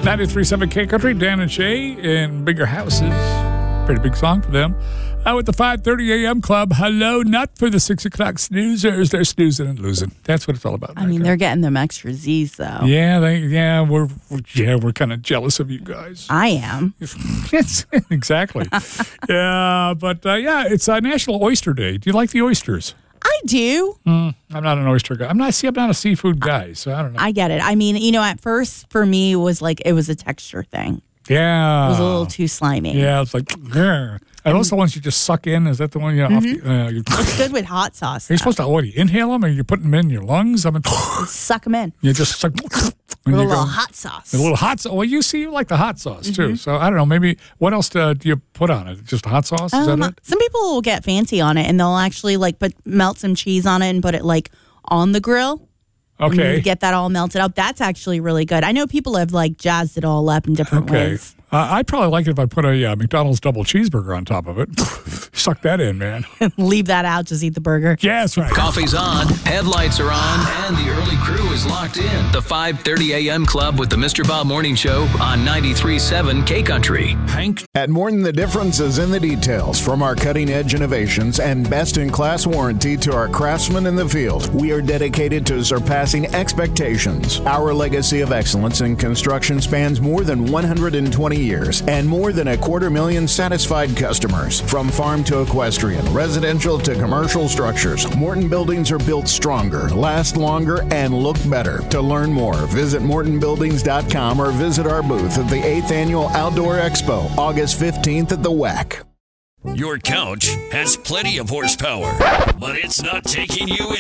93.7 K Country, Dan and Shay in Bigger Houses. Pretty big song for them. With the 5:30 a.m. club, hello, not for the 6 o'clock snoozers. They're snoozing and losing. That's what it's all about. I mean, they're getting them extra Z's, though. Yeah, we're kind of jealous of you guys. I am. Yes, exactly. Yeah, but it's National Oyster Day. Do you like the oysters? I do. I'm not an oyster guy. I'm not a seafood guy, so I don't know. I get it. I mean, at first for me it was a texture thing. Yeah. It was a little too slimy. Yeah, it's like, yeah. Are those the ones you just suck in? Is that the one It's good with hot sauce. Are you supposed to, what, do you inhale them or you put them in your lungs? I mean, suck them in. You just suck. With a little hot sauce. A little hot sauce. Well, you like the hot sauce too. So I don't know, maybe, what else do you put on it? Just hot sauce? Is that it? Some people will get fancy on it and they'll actually melt some cheese on it and put it on the grill. Okay. You get that all melted out. That's actually really good. I know people have jazzed it all up in different ways. I'd probably like it if I put a McDonald's double cheeseburger on top of it. Suck that in, man. Leave that out. Just eat the burger. Yeah, that's right. Coffee's on, headlights are on, and the early crew is locked in. The 5:30 a.m. Club with the Mr. Bob Morning Show on 93.7 K Country. Hank. At Morton, the difference is in the details. From our cutting-edge innovations and best-in-class warranty to our craftsmen in the field, we are dedicated to surpassing expectations. Our legacy of excellence in construction spans more than 120 years and more than 250,000 satisfied customers. From farm to equestrian, residential to commercial structures, Morton buildings are built stronger, last longer, and look better. To learn more, visit MortonBuildings.com or visit our booth at the 8th Annual Outdoor Expo, August 15th at the WEC. Your couch has plenty of horsepower, but it's not taking you